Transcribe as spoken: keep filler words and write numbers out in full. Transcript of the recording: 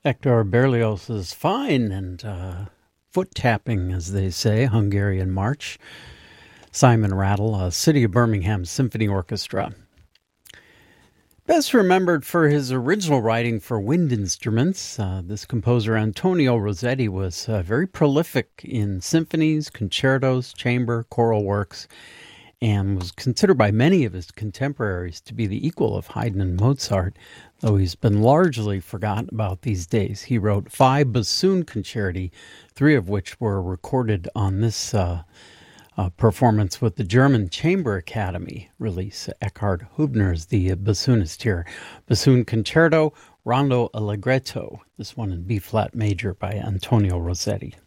Hector Berlioz's fine and uh, foot-tapping, as they say, Hungarian March. Simon Rattle, uh, City of Birmingham Symphony Orchestra. Best remembered for his original writing for wind instruments, uh, this composer Antonio Rossetti was uh, very prolific in symphonies, concertos, chamber, choral works, and was considered by many of his contemporaries to be the equal of Haydn and Mozart, though he's been largely forgotten about these days. He wrote five bassoon concerti, three of which were recorded on this uh, uh, performance with the German Chamber Academy release. Eckhard Hubner's the bassoonist here. Bassoon Concerto, Rondo Allegretto, this one in B-flat major by Antonio Rossetti.